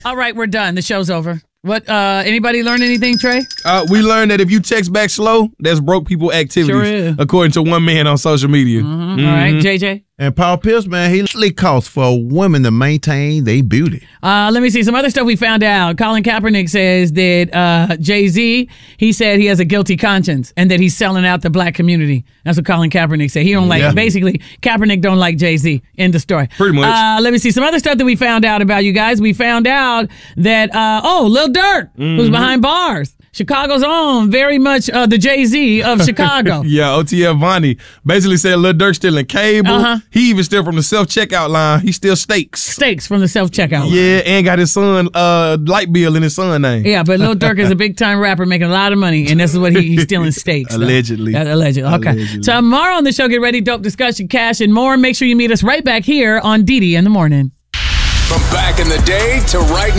All right, we're done. The show's over. What? Anybody learn anything, Trey? We learned that if you text back slow, that's broke people activities. Sure is. According to one man on social media. All right, JJ. And Paul Pierce, man, he literally costs for women to maintain their beauty. Let me see some other stuff we found out. Colin Kaepernick says that Jay-Z, he said he has a guilty conscience and that he's selling out the black community. That's what Colin Kaepernick said. He don't like, basically, Kaepernick don't like Jay-Z. End of story. Pretty much. Let me see some other stuff that we found out about, you guys. We found out that, Lil Durk, who's behind bars. Chicago's own, very much the Jay-Z of Chicago. Yeah, OTF Vonnie basically said Lil Durk stealing cable. He even steal from the self-checkout line. He steal steaks. Steaks from the self-checkout line. Yeah, and got his son light bill in his son name. Yeah, but Lil Durk is a big-time rapper making a lot of money, and this is what he's stealing steaks. Allegedly. Allegedly. Okay. Allegedly. Tomorrow on the show, get ready, dope discussion, cash, and more. Make sure you meet us right back here on Didi in the Morning. From back in the day to right now.